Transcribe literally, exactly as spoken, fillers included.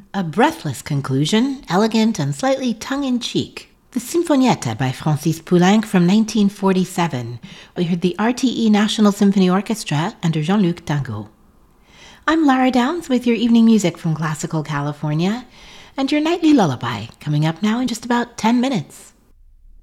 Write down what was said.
A breathless conclusion, elegant and slightly tongue-in-cheek. The Sinfonietta by Francis Poulenc from nineteen forty-seven. We heard the R T E National Symphony Orchestra under Jean-Luc Dangot. I'm Lara Downs with your evening music from Classical California, and your nightly lullaby, coming up now in just about ten minutes.